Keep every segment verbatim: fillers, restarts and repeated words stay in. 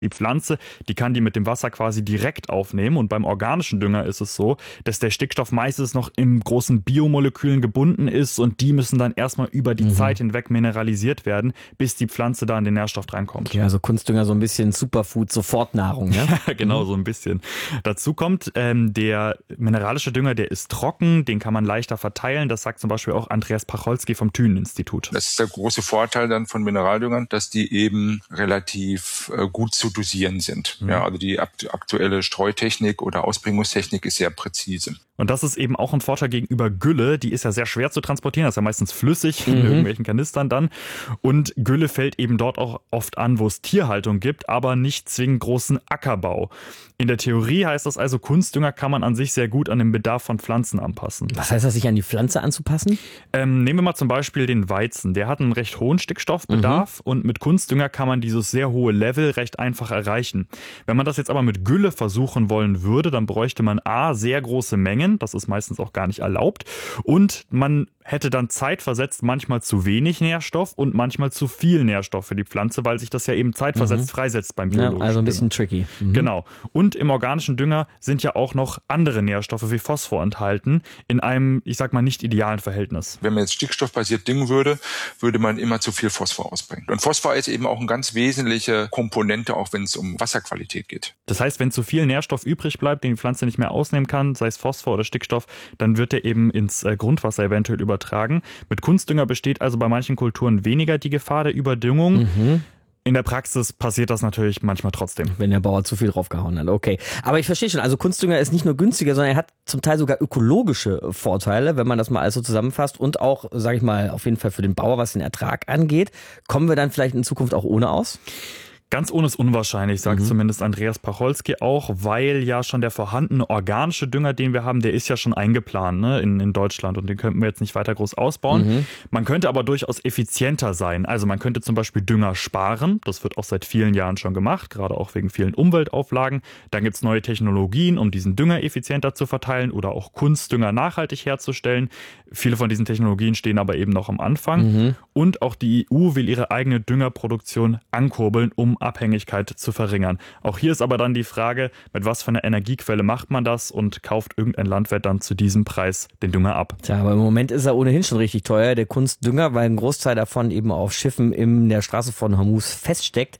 Die Pflanze, die kann die mit dem Wasser quasi direkt aufnehmen und beim organischen Dünger ist es so, dass der Stickstoff meistens noch in großen Biomolekülen gebunden ist und die müssen dann erstmal über die mhm. Zeit hinweg mineralisiert werden, bis die Pflanze da an den Nährstoff reinkommt. Okay, also Kunstdünger so ein bisschen Superfood, Sofortnahrung, ne? Ja, genau, mhm. so ein bisschen. Dazu kommt, ähm, der mineralische Dünger, der ist trocken, den kann man leichter verteilen, das sagt zum Beispiel auch Andreas Pacholski vom Thünen-Institut. Das ist der große Vorteil dann von Mineraldüngern, dass die eben relativ äh, gut zu dosieren sind. Mhm. Ja, also die aktuelle Streutechnik oder Ausbringungstechnik ist sehr präzise. Und das ist eben auch ein Vorteil gegenüber Gülle. Die ist ja sehr schwer zu transportieren. Das ist ja meistens flüssig in Mhm. irgendwelchen Kanistern dann. Und Gülle fällt eben dort auch oft an, wo es Tierhaltung gibt, aber nicht zwingend großen Ackerbau. In der Theorie heißt das also, Kunstdünger kann man an sich sehr gut an den Bedarf von Pflanzen anpassen. Was heißt das, sich an die Pflanze anzupassen? Ähm, nehmen wir mal zum Beispiel den Weizen. Der hat einen recht hohen Stickstoffbedarf mhm. und mit Kunstdünger kann man dieses sehr hohe Level recht einfach erreichen. Wenn man das jetzt aber mit Gülle versuchen wollen würde, dann bräuchte man a. sehr große Mengen, das ist meistens auch gar nicht erlaubt, und man hätte dann zeitversetzt manchmal zu wenig Nährstoff und manchmal zu viel Nährstoff für die Pflanze, weil sich das ja eben zeitversetzt mhm. freisetzt beim biologischen ja, also ein bisschen Dünger. tricky. Mhm. Genau. Und im organischen Dünger sind ja auch noch andere Nährstoffe wie Phosphor enthalten, in einem, ich sag mal, nicht idealen Verhältnis. Wenn man jetzt stickstoffbasiert düngen würde, würde man immer zu viel Phosphor ausbringen. Und Phosphor ist eben auch eine ganz wesentliche Komponente, auch wenn es um Wasserqualität geht. Das heißt, wenn zu viel Nährstoff übrig bleibt, den die Pflanze nicht mehr ausnehmen kann, sei es Phosphor oder Stickstoff, dann wird er eben ins Grundwasser eventuell übertragen. Mit Kunstdünger besteht also bei manchen Kulturen weniger die Gefahr der Überdüngung. Mhm. In der Praxis passiert das natürlich manchmal trotzdem. Wenn der Bauer zu viel draufgehauen hat, okay. Aber ich verstehe schon, also Kunstdünger ist nicht nur günstiger, sondern er hat zum Teil sogar ökologische Vorteile, wenn man das mal alles so zusammenfasst und auch, sage ich mal, auf jeden Fall für den Bauer, was den Ertrag angeht. Kommen wir dann vielleicht in Zukunft auch ohne aus? Ganz ohne ist unwahrscheinlich, sagt Mhm. zumindest Andreas Pacholski auch, weil ja schon der vorhandene organische Dünger, den wir haben, der ist ja schon eingeplant, ne, in, in Deutschland und den könnten wir jetzt nicht weiter groß ausbauen. Mhm. Man könnte aber durchaus effizienter sein. Also man könnte zum Beispiel Dünger sparen, das wird auch seit vielen Jahren schon gemacht, gerade auch wegen vielen Umweltauflagen. Dann gibt es neue Technologien, um diesen Dünger effizienter zu verteilen oder auch Kunstdünger nachhaltig herzustellen. Viele von diesen Technologien stehen aber eben noch am Anfang. Mhm. Und auch die E U will ihre eigene Düngerproduktion ankurbeln, um Abhängigkeit zu verringern. Auch hier ist aber dann die Frage, mit was für einer Energiequelle macht man das und kauft irgendein Landwirt dann zu diesem Preis den Dünger ab? Tja, aber im Moment ist er ohnehin schon richtig teuer, der Kunstdünger, weil ein Großteil davon eben auf Schiffen in der Straße von Hormuz feststeckt.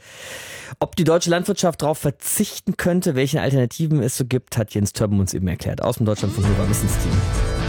Ob die deutsche Landwirtschaft darauf verzichten könnte, welche Alternativen es so gibt, hat Jens Törben uns eben erklärt. Aus dem Deutschlandfunk Nova Wissensteam.